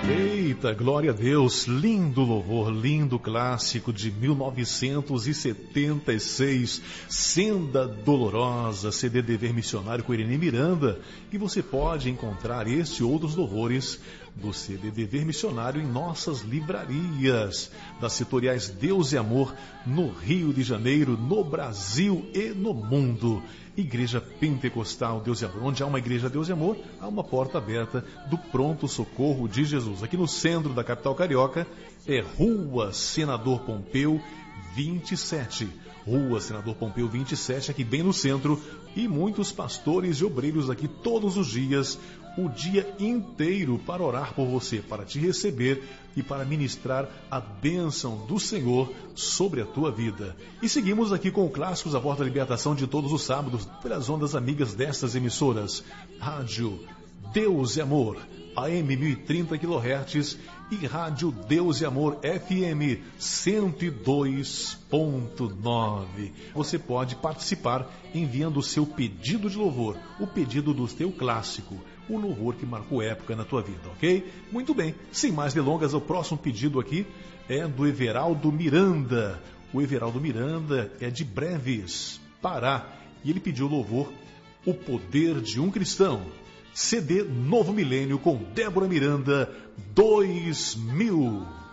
Eita, glória a Deus, lindo louvor, lindo clássico de 1976, Senda Dolorosa, CD Dever Missionário com Irene Miranda, e você pode encontrar este e outros louvores do CD Dever Missionário em nossas livrarias, das setoriais Deus e Amor, no Rio de Janeiro, no Brasil e no mundo. Igreja Pentecostal Deus e Amor. Onde há uma igreja Deus e Amor, há uma porta aberta do pronto socorro de Jesus. Aqui no centro da capital carioca é Rua Senador Pompeu 27. Rua Senador Pompeu 27, aqui bem no centro. E muitos pastores e obreiros aqui todos os dias, o dia inteiro, para orar por você, para te receber e para ministrar a bênção do Senhor sobre a tua vida. E seguimos aqui com o Clássicos A Voz da Libertação de todos os sábados, pelas ondas amigas destas emissoras. Rádio Deus e Amor, AM 1030 kHz e Rádio Deus e Amor FM 102.9. Você pode participar enviando o seu pedido de louvor, o pedido do teu clássico, o louvor que marcou época na tua vida, ok? Muito bem, sem mais delongas, o próximo pedido aqui é do Everaldo Miranda. O Everaldo Miranda é de Breves, Pará, e ele pediu louvor O Poder de um Cristão. CD Novo Milênio com Débora Miranda 2000.